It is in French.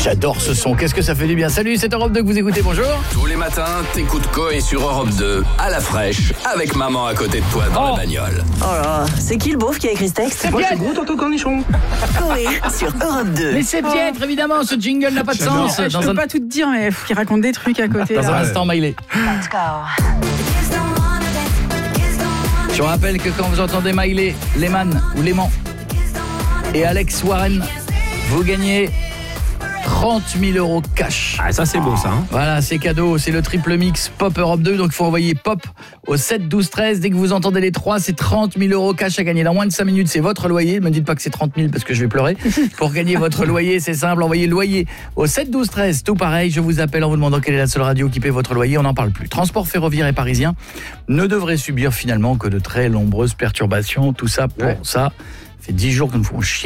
J'adore ce son, qu'est-ce que ça fait du bien. Salut, c'est Europe 2 que vous écoutez, bonjour. Tous les matins, t'écoutes Coé sur Europe 2, à la fraîche, avec maman à côté de toi dans la bagnole. Oh là, c'est qui le beauf qui a écrit ce texte? C'est Pietre. Gros tonton cornichon. Coé sur Europe 2. Mais c'est Pietre, évidemment, ce jingle n'a pas de sens. Je peux pas tout te dire, mais faut qu'il raconte des trucs à côté. Dans là. un instant, Miley. Let's go. Je vous rappelle que quand vous entendez Miley, Lehman ou Lehman et Alex Warren, vous gagnez 30 000 € cash. Ah, ça c'est beau ça. Hein. Voilà, c'est cadeau, c'est le triple mix Pop Europe 2, donc il faut envoyer Pop au 7 12 13. Dès que vous entendez les trois, c'est 30 000 € cash à gagner. Dans moins de 5 minutes, c'est votre loyer. Ne me dites pas que c'est 30 000 parce que je vais pleurer. Pour gagner votre loyer, c'est simple, envoyez loyer au 7 12 13. Tout pareil, je vous appelle en vous demandant quelle est la seule radio qui paie votre loyer, on n'en parle plus. Transport ferroviaire et parisien ne devrait subir finalement que de très nombreuses perturbations. Tout ça pour ça. Ça fait 10 jours que nous font chier.